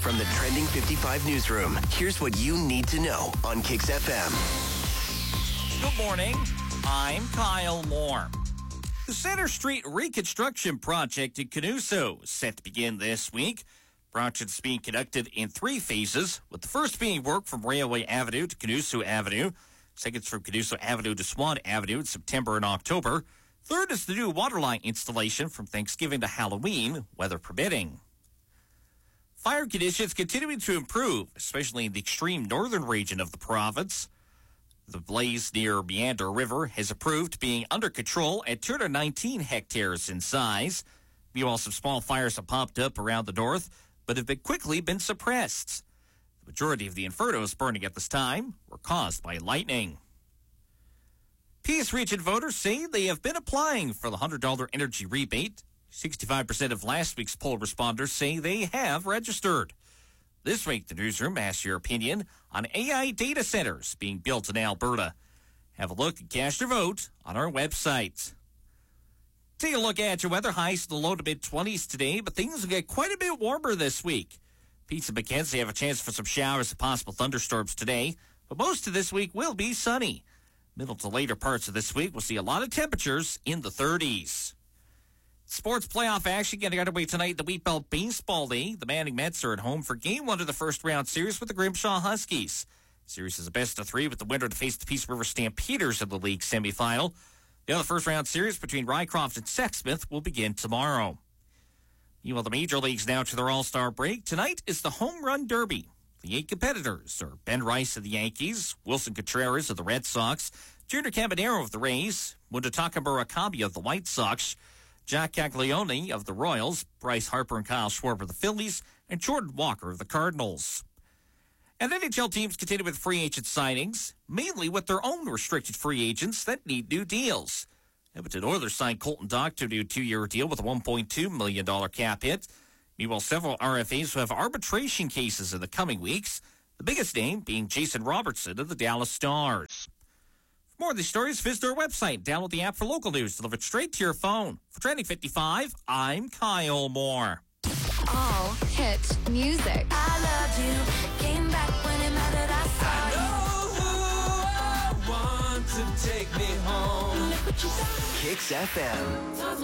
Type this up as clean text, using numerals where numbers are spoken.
From the Trending 55 newsroom, here's what you need to know on Kicks FM. Good morning. I'm Kyle Moore. The Center Street Reconstruction Project in Canuso is set to begin this week. Project's being conducted in 3 phases, with the first being work from Railway Avenue to Canuso Avenue. Second's from Canuso Avenue to Swan Avenue in September and October. Third is the new waterline installation from Thanksgiving to Halloween, weather permitting. Fire conditions continuing to improve, especially in the extreme northern region of the province. The blaze near Meander River has improved, being under control at 219 hectares in size. Meanwhile, some small fires have popped up around the north, but have quickly been suppressed. The majority of the infernos burning at this time were caused by lightning. Peace Region voters say they have been applying for the $100 energy rebate. 65% of last week's poll responders say they have registered. This week, the newsroom asks your opinion on AI data centers being built in Alberta. Have a look and cast your vote on our website. Take a look at your weather. Highs in the low to mid-20s today, but things will get quite a bit warmer this week. Pete and Mackenzie have a chance for some showers and possible thunderstorms today, but most of this week will be sunny. Middle to later parts of this week, we'll see a lot of temperatures in the 30s. Sports playoff action getting underway tonight, the Wheat Belt Baseball League. The Manning Mets are at home for Game 1 of the first-round series with the Grimshaw Huskies. Series is a best-of-3 with the winner to face the Peace River Stampeders in the league semifinal. The other first-round series between Rycroft and Sexsmith will begin tomorrow. Meanwhile, the Major Leagues now to their All-Star break. Tonight is the Home Run Derby. The 8 competitors are Ben Rice of the Yankees, Wilson Contreras of the Red Sox, Junior Cabanero of the Rays, Mundutaka Murakami of the White Sox, Jack Caglione of the Royals, Bryce Harper and Kyle Schwarber of the Phillies, and Jordan Walker of the Cardinals. And NHL teams continue with free agent signings, mainly with their own restricted free agents that need new deals. Edmonton Oilers signed Colton Dach to a new 2-year deal with a $1.2 million cap hit. Meanwhile, several RFAs will have arbitration cases in the coming weeks, the biggest name being Jason Robertson of the Dallas Stars. For more of these stories, visit our website. Download the app for local news delivered straight to your phone. For Trending 55, I'm Kyle Moore. All hit music. I loved you. Came back when it mattered. I saw you. I know who I want to take me home. Look what you done. Kicks FM.